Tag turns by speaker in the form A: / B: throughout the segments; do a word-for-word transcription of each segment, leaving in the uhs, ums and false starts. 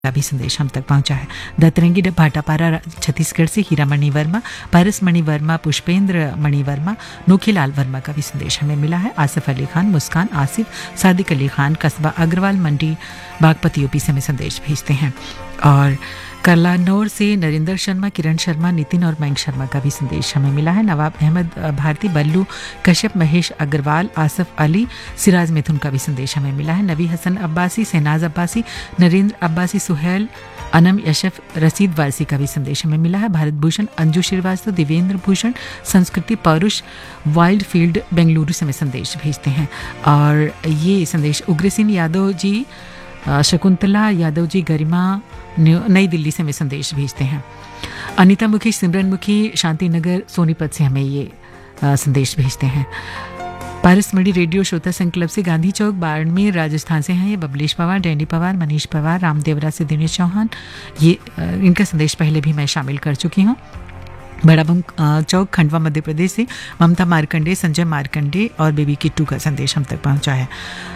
A: का भी संदेश हम तक पहुंचा है। दतरंगी भाटापारा छत्तीसगढ़ से हीरामणि वर्मा, पारस मणि वर्मा, पुष्पेंद्र मणि वर्मा, नोखीलाल वर्मा का भी संदेश हमें मिला है। आसिफ अली खान, मुस्कान आसिफ, सादिक अली खान, कस्बा अग्रवाल मंडी बागपत यूपी से हमें संदेश भेजते हैं। और करलानौर से नरेंद्र शर्मा, किरण शर्मा, नितिन और मयंक शर्मा का भी संदेश हमें मिला है। नवाब अहमद भारती, बल्लू कश्यप, महेश अग्रवाल, आसफ अली, सिराज मिथुन का भी संदेश हमें मिला है। नबी हसन अब्बासी, शहनाज अब्बासी, नरेंद्र अब्बासी, सुहेल, अनम यशफ, रसीद वारसी का भी संदेश हमें मिला है। भारत भूषण, अंजू श्रीवास्तव, दिवेंद्र भूषण, संस्कृति पौरुष, वाइल्ड फील्ड बेंगलुरु से हमें संदेश भेजते हैं। और ये संदेश उग्रसेन यादव जी, शकुंतला यादव जी, गरिमा नई दिल्ली से हमें संदेश भेजते हैं। अनीता मुखी, सिमरन मुखी, शांति नगर सोनीपत से हमें ये आ, संदेश भेजते हैं। पारस मणि रेडियो श्रोता संघ क्लब से गांधी चौक बाड़मेर राजस्थान से हैं ये बबलेश पवार, डैनी पवार, मनीष पवार, रामदेवरा से दिनेश चौहान। ये आ, इनका संदेश पहले भी मैं शामिल कर चुकी हूँ। बड़ा बंक चौक खंडवा मध्य प्रदेश से ममता मार्कंडे, संजय मार्कंडे और बेबी किट्टू का संदेश हम तक पहुँचा है।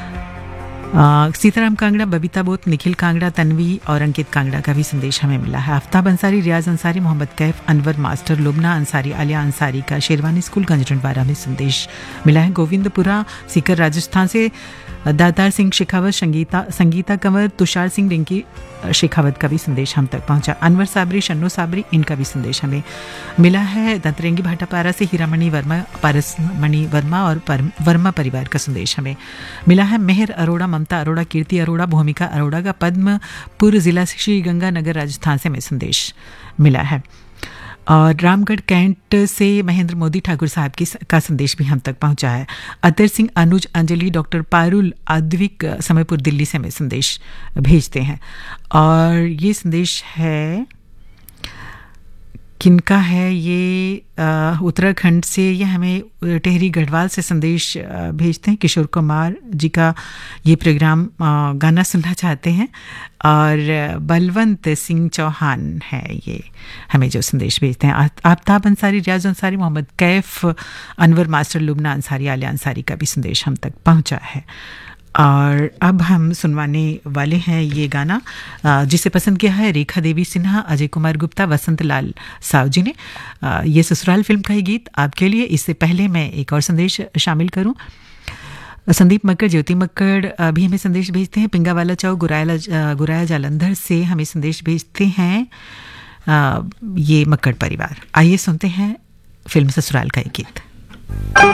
A: सीताराम कांगड़ा, बबीता बोत, निखिल कांगड़ा, तन्वी और अंकित कांगड़ा का भी संदेश हमें मिला है। आफ्ताब अंसारी, रियाज अंसारी, मोहम्मद कैफ, अनवर मास्टर, लुबना अंसारी, आलिया अंसारी का शेरवानी स्कूल गंजरनवाड़ा में संदेश मिला है। गोविंदपुरा सीकर राजस्थान से दातार सिंह शेखावत, संगीता संगीता कंवर, तुषार सिंह, रिंकी शेखावत का भी संदेश हम तक पहुंचा। अनवर साबरी, शन्नो साबरी, इनका भी संदेश हमें मिला है। दतरंगी भाटापारा से हीरामणि वर्मा, पारस मणि वर्मा और वर्मा परिवार का संदेश हमें मिला है। मेहर अरोड़ा, ममता अरोड़ा, कीर्ति अरोड़ा, भूमिका अरोड़ा का पद्मपुर जिला श्री गंगानगर राजस्थान से हमें संदेश मिला है। और रामगढ़ कैंट से महेंद्र मोदी ठाकुर साहब की का संदेश भी हम तक पहुंचा है। अतर सिंह, अनुज, अंजलि, डॉक्टर पारुल आद्विक समयपुर दिल्ली से हमें संदेश भेजते हैं। और ये संदेश है किनका है, ये उत्तराखंड से ये हमें टेहरी गढ़वाल से संदेश भेजते हैं। किशोर कुमार जी का ये प्रोग्राम गाना सुनना चाहते हैं। और बलवंत सिंह चौहान है ये हमें जो संदेश भेजते हैं। आफ्ताब अंसारी, रियाज अंसारी, मोहम्मद कैफ, अनवर मास्टर, लुबना अंसारी, आलिया अंसारी का भी संदेश हम तक पहुंचा है। और अब हम सुनवाने वाले हैं ये गाना जिसे पसंद किया है रेखा देवी सिन्हा, अजय कुमार गुप्ता, वसंत लाल साव जी ने। ये ससुराल फिल्म का ही गीत आपके लिए। इससे पहले मैं एक और संदेश शामिल करूं। संदीप मक्कड़, ज्योति मक्कड़ भी हमें संदेश भेजते हैं। पिंगावाला चौक, गुराया गुराया जालंधर से हमें संदेश भेजते हैं ये मक्कड़ परिवार। आइए सुनते हैं फिल्म ससुराल का एक गीत।